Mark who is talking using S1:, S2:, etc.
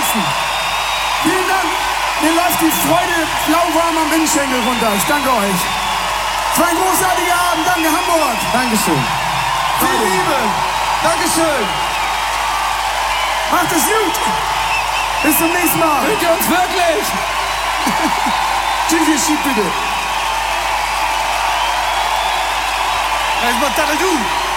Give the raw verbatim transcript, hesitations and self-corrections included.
S1: Herzen. Vielen Dank. Mir läuft die Freude lauwarm am Innenschenkel runter. Ich danke euch. Es war ein großartiger Abend. Danke, Hamburg.
S2: Dankeschön.
S1: Viel Liebe.
S2: Dankeschön.
S1: Macht es gut. Bis zum nächsten Mal.
S2: Hört ihr uns wirklich?
S1: Tschüss, ihr Schied bitte.
S2: Was macht das du?